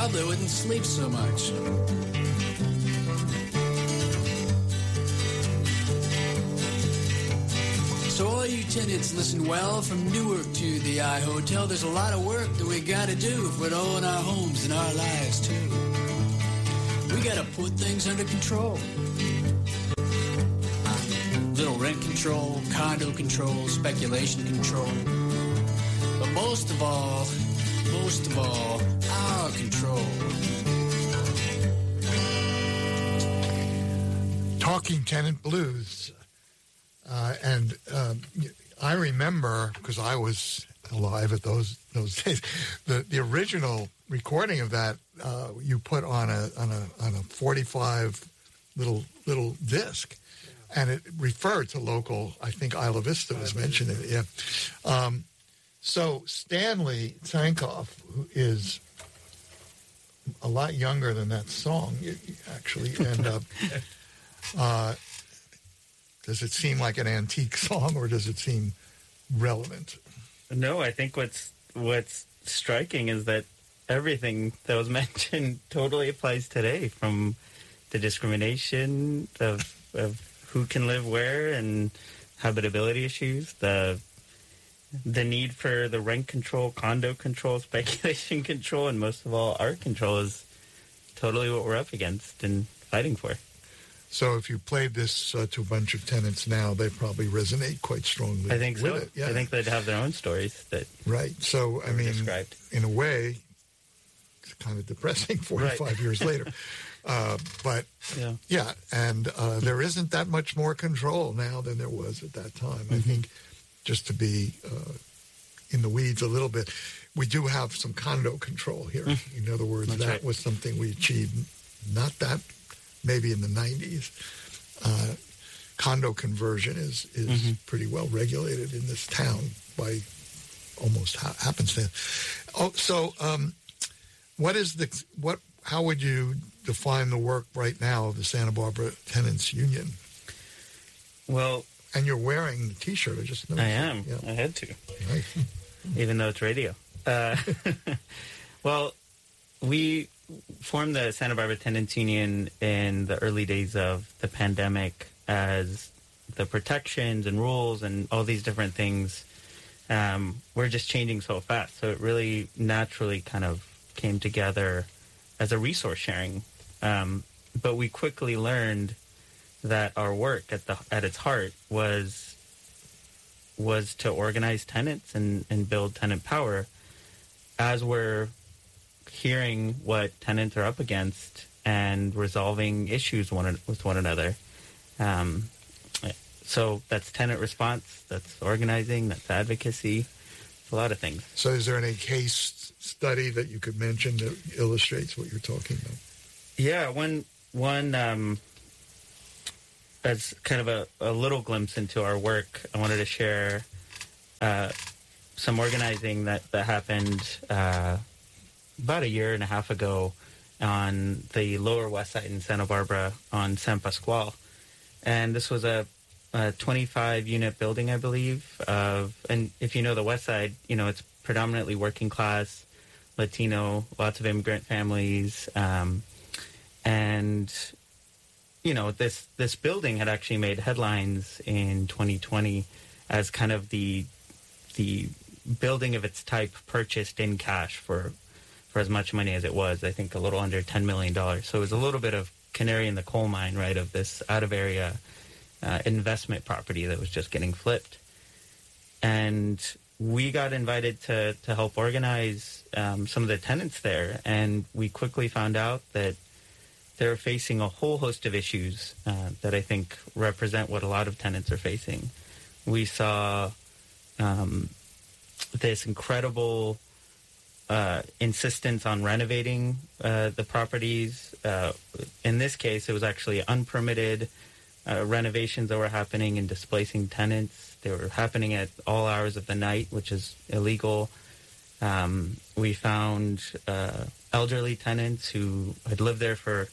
probably wouldn't sleep so much. So all you tenants listen well, from Newark to the I Hotel, there's a lot of work that we gotta do if we're to own our homes and our lives too. We gotta put things under control. Little rent control, condo control, speculation control. But most of all, our control. Talking Tenant Blues. And I remember, because I was alive at those days, the original recording of that you put on a 45 little disc, and it referred to local. I think Isla Vista was mentioned in it. Yeah. So Stanley Sankoff, who is a lot younger than that song, actually, and. Does it seem like an antique song, or does it seem relevant? No, I think what's striking is that everything that was mentioned totally applies today, from the discrimination of who can live where and habitability issues, the need for the rent control, condo control, speculation control, and most of all, art control is totally what we're up against and fighting for. So if you played this to a bunch of tenants now, they probably resonate quite strongly. I think so. With it. Yeah. I think they'd have their own stories that right. So I mean, described. In a way, it's kind of depressing 45 years later. But yeah, and there isn't that much more control now than there was at that time. I think, just to be in the weeds a little bit, we do have some condo control here. In other words, that was something we achieved. Not that. Maybe in the 90s, condo conversion is pretty well regulated in this town by almost happenstance. Oh, so how would you define the work right now of the Santa Barbara Tenants Union? Well, and you're wearing the T-shirt. I just noticed. I am. Yeah. I had to, right. Even though it's radio. Well, we formed the Santa Barbara Tenants Union in the early days of the pandemic as the protections and rules and all these different things were just changing so fast. So it really naturally kind of came together as a resource sharing. But we quickly learned that our work at its heart was to organize tenants and build tenant power, as we're hearing what tenants are up against and resolving issues with one another. So that's tenant response, that's organizing, that's advocacy, it's a lot of things. So is there any case study that you could mention that illustrates what you're talking about? Yeah, one as kind of a little glimpse into our work, I wanted to share some organizing that happened about a year and a half ago on the Lower West Side in Santa Barbara on San Pasqual. And this was a 25-unit building, I believe. And if you know the West Side, you know, it's predominantly working class, Latino, lots of immigrant families. And, you know, this building had actually made headlines in 2020 as kind of the building of its type purchased in cash for as much money as it was. I think a little under $10 million. So it was a little bit of canary in the coal mine, right, of this out-of-area investment property that was just getting flipped. And we got invited to help organize some of the tenants there, and we quickly found out that they're facing a whole host of issues that I think represent what a lot of tenants are facing. We saw this incredible insistence on renovating the properties. In this case, it was actually unpermitted renovations that were happening and displacing tenants. They were happening at all hours of the night, which is illegal. We found elderly tenants who had lived there for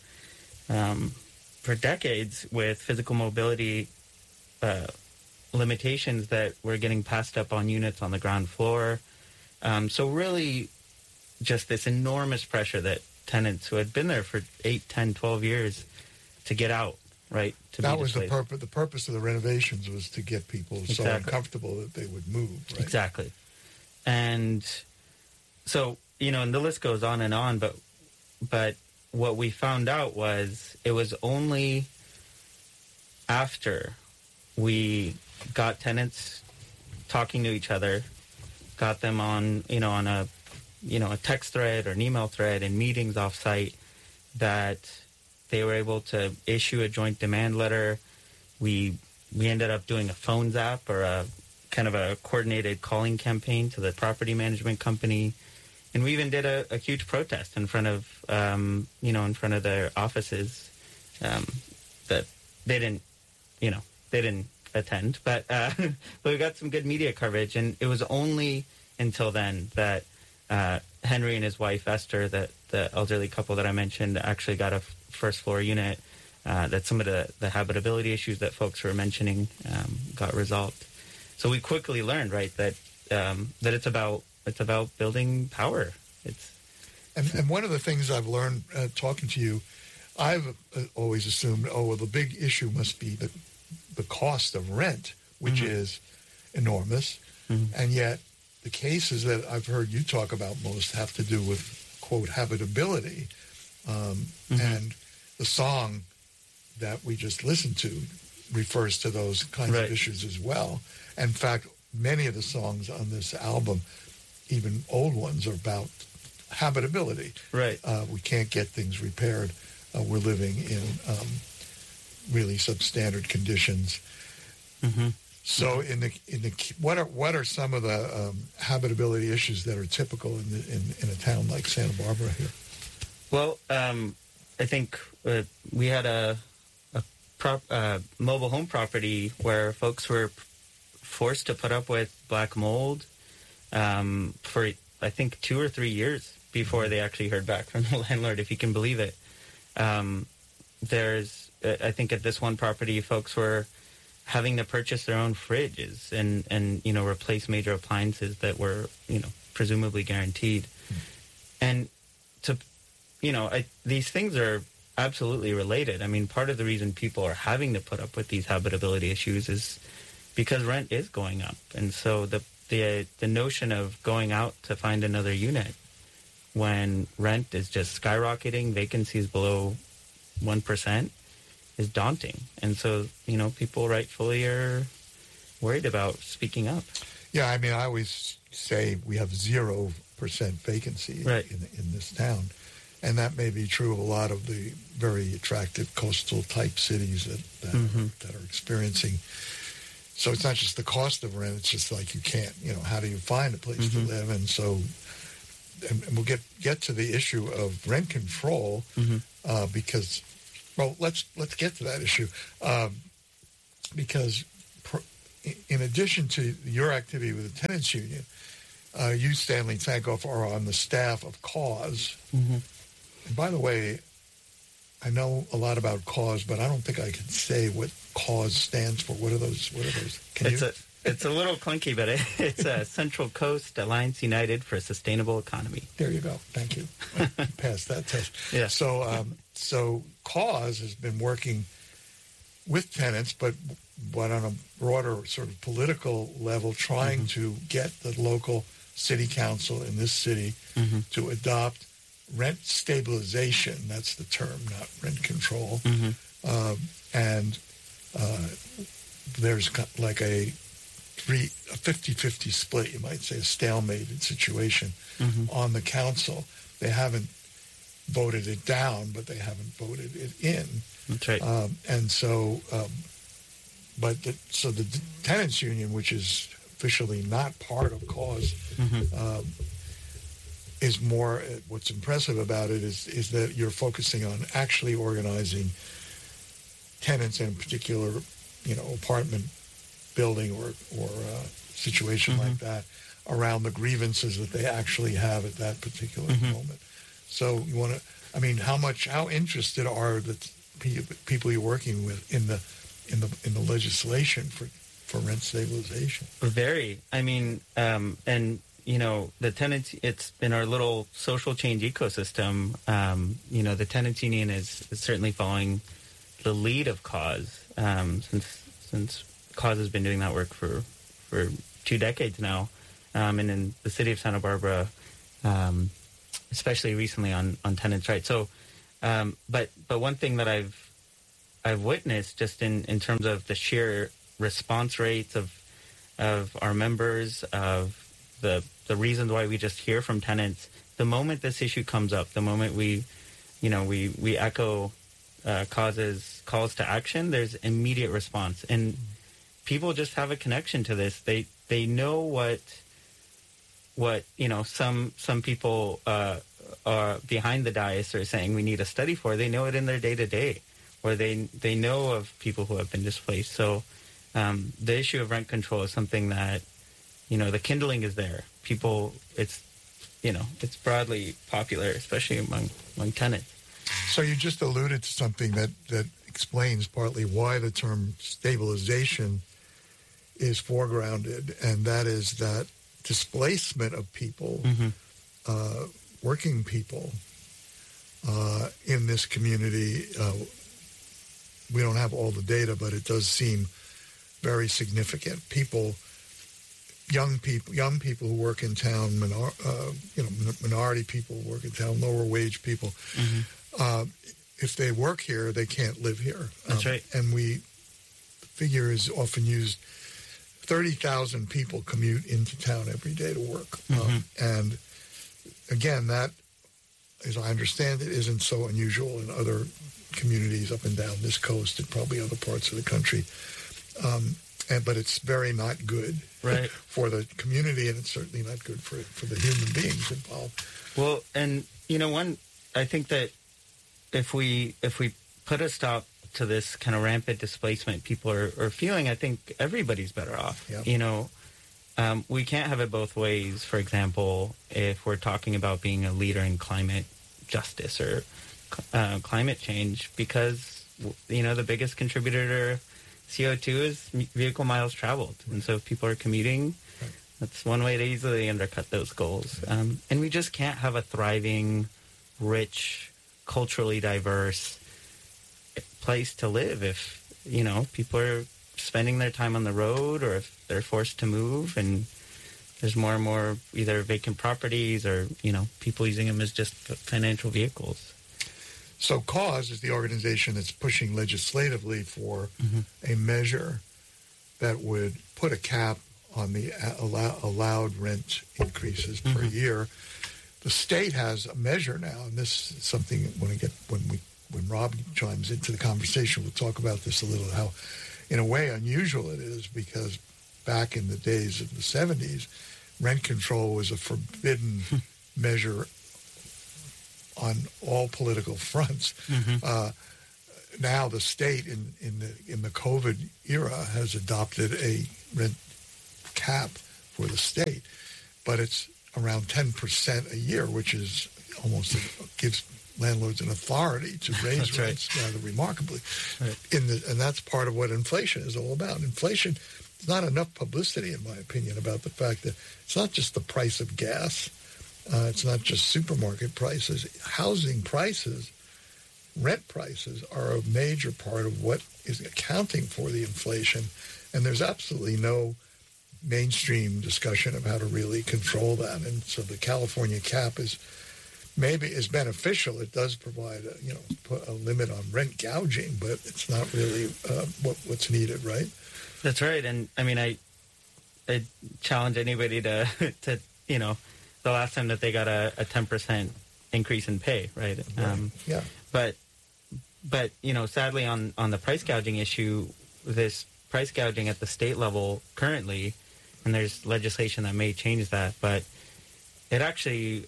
decades with physical mobility limitations that were getting passed up on units on the ground floor. So really just this enormous pressure that tenants who had been there for 8, 10, 12 years to get out, right? That was the purpose. The purpose of the renovations was to get people so uncomfortable that they would move, right? Exactly. And so, and the list goes on and on, but what we found out was it was only after we got tenants talking to each other, got them on a text thread or an email thread and meetings off-site, that they were able to issue a joint demand letter. We ended up doing a phone zap or a kind of a coordinated calling campaign to the property management company. And we even did a huge protest in front of, in front of their offices that they didn't attend. But we got some good media coverage. And it was only until then that Henry and his wife, Esther, the elderly couple that I mentioned, actually got a first floor unit, that some of the habitability issues that folks were mentioning got resolved. So we quickly learned, right, that it's about building power. And one of the things I've learned talking to you, I've always assumed, the big issue must be the cost of rent, which is enormous, and yet the cases that I've heard you talk about most have to do with, quote, habitability, and the song that we just listened to refers to those kinds of issues as well. In fact, many of the songs on this album, even old ones, are about habitability. Right. We can't get things repaired. We're living in really substandard conditions. So, what are some of the habitability issues that are typical in a town like Santa Barbara here? Well, I think we had a mobile home property where folks were forced to put up with black mold for, I think, 2 or 3 years before they actually heard back from the landlord, if you can believe it. There's, I think at this one property, folks were having to purchase their own fridges and replace major appliances that were, presumably guaranteed. And these things are absolutely related. I mean, part of the reason people are having to put up with these habitability issues is because rent is going up. And so the notion of going out to find another unit when rent is just skyrocketing, vacancies below 1%, is daunting. And so, people rightfully are worried about speaking up. Yeah, I mean, I always say we have 0% vacancy in this town. And that may be true of a lot of the very attractive coastal type cities that are experiencing. So it's not just the cost of rent, it's just like you can't, how do you find a place to live? And so, and we'll get to the issue of rent control because, well, let's get to that issue because in addition to your activity with the tenants union, you, Stanley Sankoff, are on the staff of CAUSE. And by the way, I know a lot about CAUSE, but I don't think I can say what CAUSE stands for. What are those? It's a little clunky, but it's Central Coast Alliance United for a Sustainable Economy. There you go. Thank you. Passed that test. Yeah. So CAUSE has been working with tenants, but on a broader sort of political level, trying to get the local city council in this city to adopt rent stabilization. That's the term, not rent control. And there's like a 50-50 split, you might say, a stalemated situation on the council. They haven't voted it down, but they haven't voted it in. That's right. And so, so the tenants union, which is officially not part of CAUSE, is more. What's impressive about it is that you're focusing on actually organizing tenants in a particular, apartment building or situation like that around the grievances that they actually have at that particular moment. So you want to, how interested are the people you're working with in the legislation for rent stabilization? Very. And the tenants, it's in our little social change ecosystem. The tenants union is certainly following the lead of Cause, since Cause has been doing that work for 2 decades now, and in the city of Santa Barbara, especially recently on tenants' rights. So, but one thing that I've witnessed just in terms of the sheer response rates of our members, of the reasons why we just hear from tenants, the moment this issue comes up, the moment we echo Cause's calls to action, there's immediate response, and people just have a connection to this. They know what some people are behind the dais are saying we need a study for. They know it in their day-to-day, or they know of people who have been displaced. So the issue of rent control is something that, the kindling is there. People, it's broadly popular, especially among tenants. So you just alluded to something that explains partly why the term stabilization is foregrounded, and that is that displacement of people, working people in this community. We don't have all the data, but it does seem very significant. Young people who work in town, minority people who work in town, lower wage people. If they work here, they can't live here. That's right. And the figure is often used. 30,000 people commute into town every day to work. And again, that, as I understand it, isn't so unusual in other communities up and down this coast and probably other parts of the country. But it's very not good for the community, and it's certainly not good for the human beings involved. Well, and I think that if we put a stop to this kind of rampant displacement people are feeling, I think everybody's better off. Yep. We can't have it both ways. For example, if we're talking about being a leader in climate justice or climate change, because, the biggest contributor to CO2 is vehicle miles traveled. And so if people are commuting, that's one way to easily undercut those goals. And we just can't have a thriving, rich, culturally diverse place to live if, people are spending their time on the road, or if they're forced to move and there's more and more either vacant properties or, people using them as just financial vehicles. So Cause is the organization that's pushing legislatively for a measure that would put a cap on the allowed rent increases per year. The state has a measure now, and this is something when Rob chimes into the conversation, we'll talk about this a little, how in a way unusual it is, because back in the days of the 70s, rent control was a forbidden measure on all political fronts. Now the state in the COVID era has adopted a rent cap for the state, but it's around 10% a year, which is almost gives landlords an authority to raise rents rather remarkably. And that's part of what inflation is all about. Inflation is not enough publicity, in my opinion, about the fact that it's not just the price of gas. It's not just supermarket prices. Housing prices, rent prices are a major part of what is accounting for the inflation. And there's absolutely no mainstream discussion of how to really control that. And so the California cap is beneficial. It does provide a limit on rent gouging, but it's not really what's needed, right? That's right. And I mean, I challenge anybody to the last time that they got a 10% increase in pay, right? Yeah. But sadly on the price gouging issue, this price gouging at the state level currently, and there's legislation that may change that, but it actually,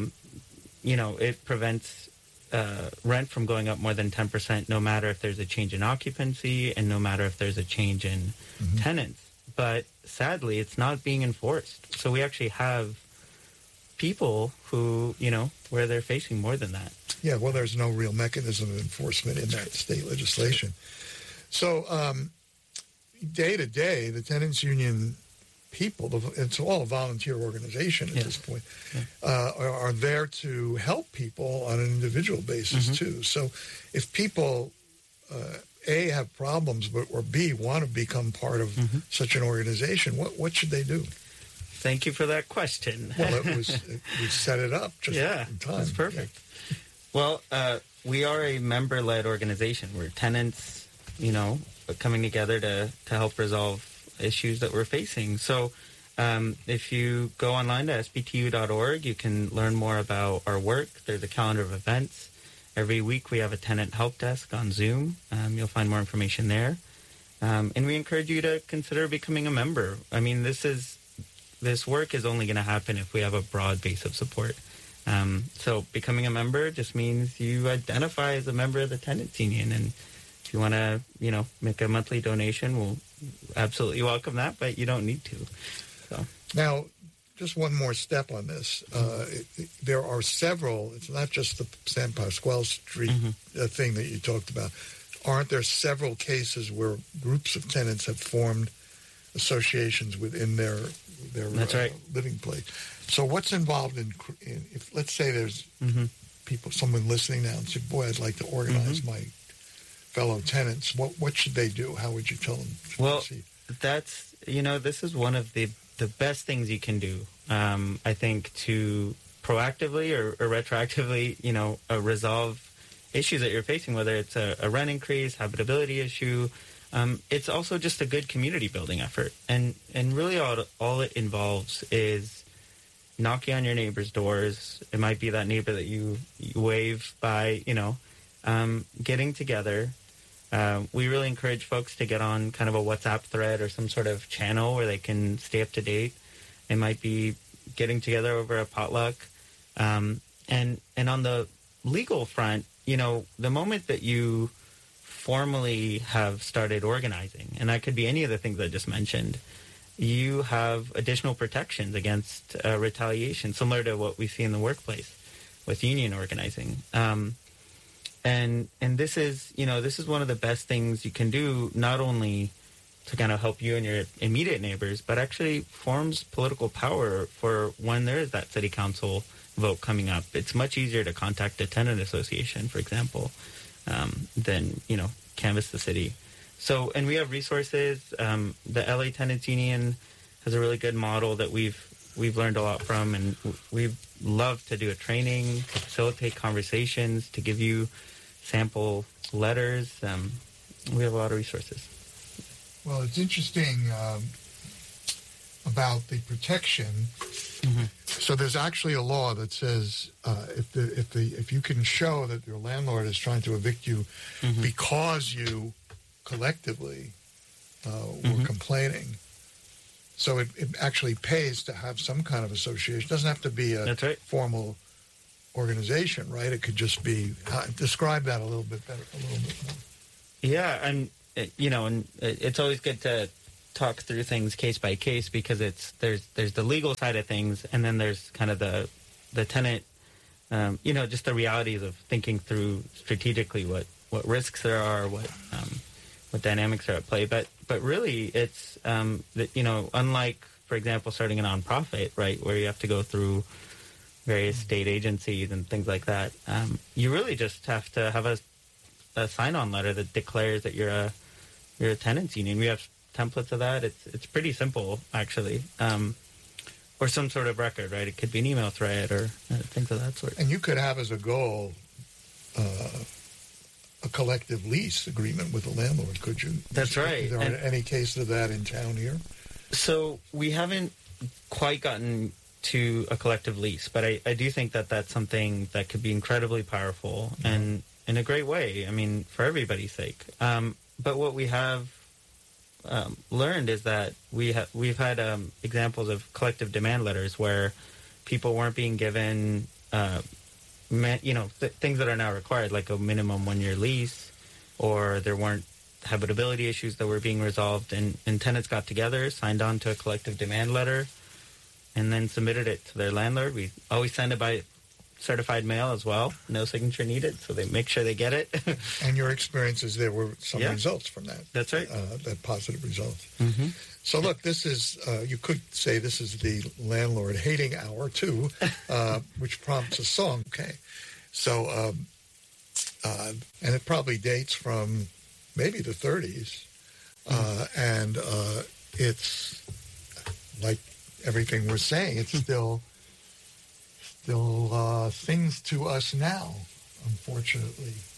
it prevents rent from going up more than 10%, no matter if there's a change in occupancy and no matter if there's a change in tenants. But sadly, it's not being enforced. So we actually have people who, where they're facing more than that. Yeah, well, there's no real mechanism of enforcement in that state legislation. So day to day, the tenants union people, it's all a volunteer organization at this point, are there to help people on an individual basis too. So if people, A, have problems, or B, want to become part of such an organization, what should they do? Thank you for that question. Well, we set it up just in time. That's perfect. Yeah. Well, we are a member-led organization. We're tenants, coming together to help resolve issues that we're facing. So if you go online to sbtu.org, you can learn more about our work. There's a calendar of events. Every week we have a tenant help desk on Zoom. You'll find more information there. And we encourage you to consider becoming a member. I mean, this work is only going to happen if we have a broad base of support. So becoming a member just means you identify as a member of the tenants union. And if you want to, make a monthly donation, we'll absolutely welcome that, but you don't need to. So now, just one more step on this. There are several, it's not just the San Pasqual Street thing that you talked about. Aren't there several cases where groups of tenants have formed associations within their That's right. living place? So what's involved in if, let's say there's someone listening now and say, boy, I'd like to organize my fellow tenants. What should they do? How would you tell them to proceed? That's, this is one of the best things you can do, I think, to proactively or retroactively, resolve issues that you're facing, whether it's a rent increase, habitability issue. It's also just a good community building effort. And really all it involves is knocking on your neighbor's doors. It might be that neighbor that you wave by, getting together. We really encourage folks to get on kind of a WhatsApp thread or some sort of channel where they can stay up to date. It might be getting together over a potluck. And on the legal front, the moment that you formally have started organizing, and that could be any of the things I just mentioned, you have additional protections against retaliation, similar to what we see in the workplace with union organizing. And this is one of the best things you can do, not only to kind of help you and your immediate neighbors, but actually forms political power for when there is that city council vote coming up. It's much easier to contact a tenant association, for example, than, canvass the city. So, and we have resources. The LA Tenants Union has a really good model that we've learned a lot from, and we'd love to do a training, to facilitate conversations, to give you sample letters. We have a lot of resources. Well, it's interesting about the protection. So there's actually a law that says if you can show that your landlord is trying to evict you because you collectively were complaining, so it actually pays to have some kind of association. It doesn't have to be a formal organization, right? It could just be. Describe that a little bit better, a little bit more. Yeah, and it's always good to talk through things case by case, because there's the legal side of things, and then there's kind of the tenant, just the realities of thinking through strategically what risks there are, what dynamics are at play. But really, it's unlike, for example, starting a nonprofit, right, where you have to go through various state agencies and things like that. You really just have to have a sign-on letter that declares that you're a tenants union. We have templates of that. It's pretty simple, actually. Or some sort of record, right? It could be an email thread or things of that sort. And you could have as a goal a collective lease agreement with the landlord, could you? That's right. Are there any cases of that in town here? So we haven't quite gotten to a collective lease, but I do think that that's something that could be incredibly powerful and in a great way, for everybody's sake. But what we have learned is that we've had examples of collective demand letters where people weren't being given things that are now required, like a minimum 1-year lease, or there weren't habitability issues that were being resolved, and tenants got together, signed on to a collective demand letter, and then submitted it to their landlord. We always send it by certified mail as well. No signature needed, so they make sure they get it. And your experiences, there were some results from that. That's right. That positive results. Mm-hmm. So look, this is, you could say this is the landlord hating hour too, which prompts a song. Okay. So, and it probably dates from maybe the 30s. And it's like everything we're saying, it's still sings to us now, unfortunately.